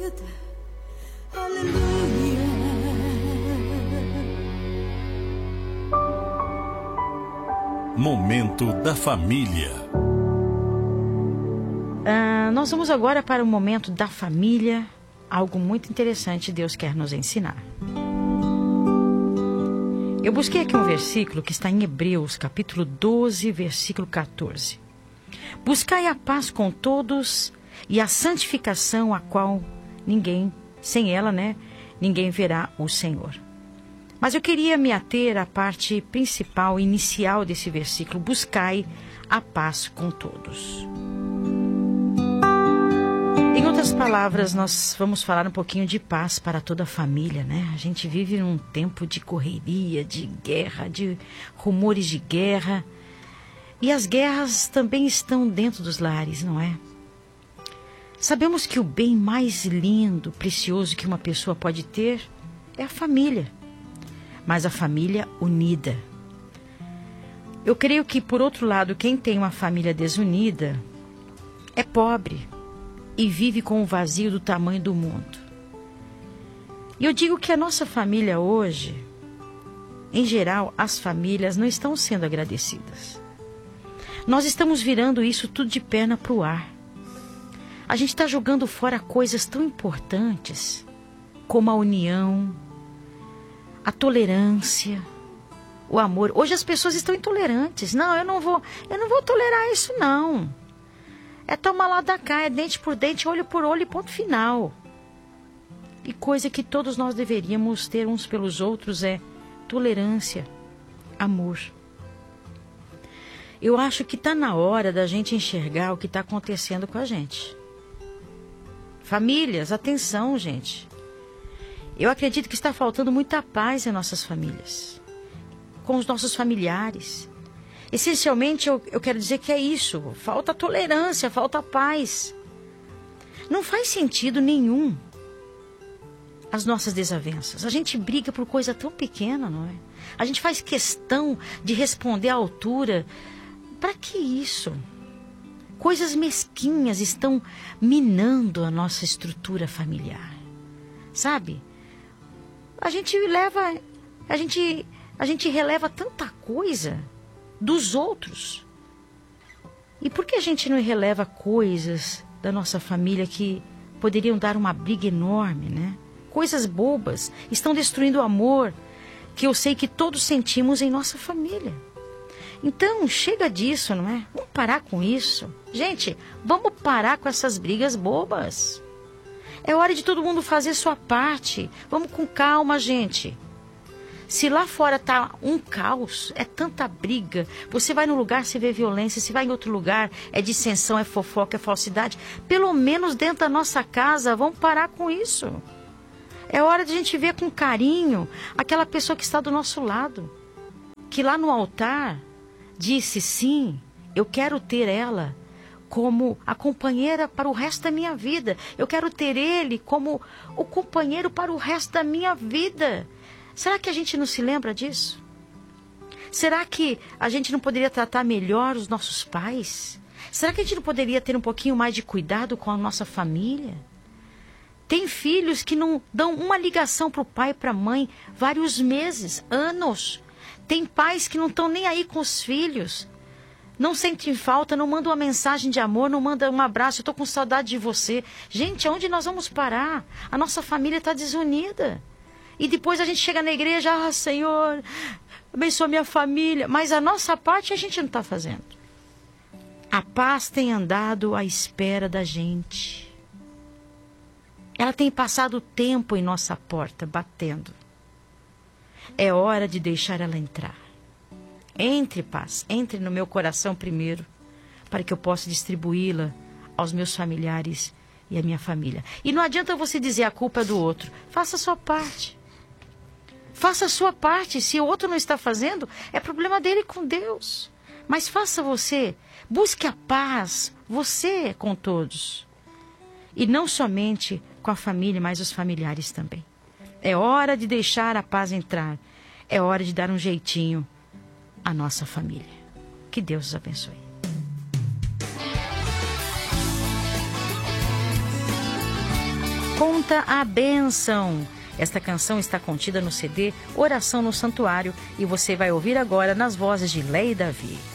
vida. Aleluia. Momento da família. Nós vamos agora para o momento da família. Algo muito interessante Deus quer nos ensinar. Eu busquei aqui um versículo que está em Hebreus, capítulo 12, versículo 14. Buscai a paz com todos e a santificação, a qual sem ela, ninguém verá o Senhor. Mas eu queria me ater à parte principal, inicial desse versículo. Buscai a paz com todos. Em outras palavras, nós vamos falar um pouquinho de paz para toda a família, né? A gente vive num tempo de correria, de guerra, de rumores de guerra. E as guerras também estão dentro dos lares, não é? Sabemos que o bem mais lindo, precioso que uma pessoa pode ter é a família. Mas a família unida. Eu creio que, por outro lado, quem tem uma família desunida é pobre e vive com o vazio do tamanho do mundo. E eu digo que a nossa família hoje, em geral, as famílias não estão sendo agradecidas. Nós estamos virando isso tudo de perna para o ar. A gente está jogando fora coisas tão importantes como a união, a tolerância, o amor. Hoje as pessoas estão intolerantes. Não, eu não vou tolerar isso, não. É tomar lá da cá, é dente por dente, olho por olho e ponto final. E coisa que todos nós deveríamos ter uns pelos outros é tolerância, amor. Eu acho que está na hora da gente enxergar o que está acontecendo com a gente. Famílias, atenção, gente. Eu acredito que está faltando muita paz em nossas famílias, com os nossos familiares. Essencialmente, eu quero dizer que é isso. Falta tolerância, falta paz. Não faz sentido nenhum as nossas desavenças. A gente briga por coisa tão pequena, não é? A gente faz questão de responder à altura. Para que isso? Coisas mesquinhas estão minando a nossa estrutura familiar. Sabe? A gente releva tanta coisa dos outros. E por que a gente não releva coisas da nossa família que poderiam dar uma briga enorme, né? Coisas bobas estão destruindo o amor que eu sei que todos sentimos em nossa família. Então, chega disso, não é? Vamos parar com isso. Gente, vamos parar com essas brigas bobas. É hora de todo mundo fazer sua parte. Vamos com calma, gente. Se lá fora tá um caos, é tanta briga. Você vai num lugar, você vê violência. Se vai em outro lugar, é dissensão, é fofoca, é falsidade. Pelo menos dentro da nossa casa, vamos parar com isso. É hora de a gente ver com carinho aquela pessoa que está do nosso lado. Que lá no altar disse, sim, eu quero ter ela como a companheira para o resto da minha vida. Eu quero ter ele como o companheiro para o resto da minha vida. Será que a gente não se lembra disso? Será que a gente não poderia tratar melhor os nossos pais? Será que a gente não poderia ter um pouquinho mais de cuidado com a nossa família? Tem filhos que não dão uma ligação para o pai e para a mãe vários meses, anos. Tem pais que não estão nem aí com os filhos. Não sentem falta, não mandam uma mensagem de amor, não mandam um abraço, eu estou com saudade de você. Gente, aonde nós vamos parar? A nossa família está desunida. E depois a gente chega na igreja, Senhor, abençoa minha família. Mas a nossa parte a gente não está fazendo. A paz tem andado à espera da gente. Ela tem passado o tempo em nossa porta, batendo. É hora de deixar ela entrar. Entre, paz, entre no meu coração primeiro, para que eu possa distribuí-la aos meus familiares e à minha família. E não adianta você dizer a culpa é do outro. Faça a sua parte. Faça a sua parte. Se o outro não está fazendo, é problema dele com Deus. Mas faça você. Busque a paz, você com todos. E não somente com a família, mas os familiares também. É hora de deixar a paz entrar. É hora de dar um jeitinho à nossa família. Que Deus os abençoe. Conta a bênção. Esta canção está contida no CD Oração no Santuário e você vai ouvir agora nas vozes de Lé e Davi.